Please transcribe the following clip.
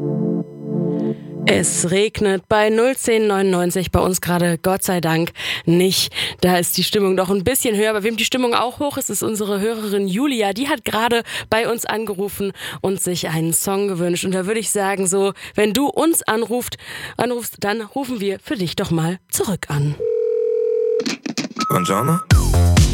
Es regnet bei 01099, bei uns gerade Gott sei Dank nicht. Da ist die Stimmung doch ein bisschen höher. Bei wem die Stimmung auch hoch ist, ist unsere Hörerin Julia. Die hat gerade bei uns angerufen und sich einen Song gewünscht. Und da würde ich sagen, so, wenn du uns anrufst, dann rufen wir für dich doch mal zurück an. Buongiorno.